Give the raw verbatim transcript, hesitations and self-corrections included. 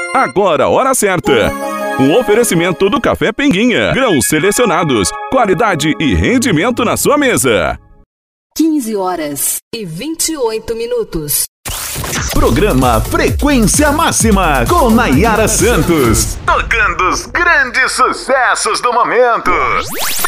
Agora a hora certa. Um oferecimento do Café Pinguinha. Grãos selecionados, qualidade e rendimento na sua mesa. quinze horas e vinte e oito minutos. Programa Frequência Máxima com Nayara Santos. Tocando os grandes sucessos do momento.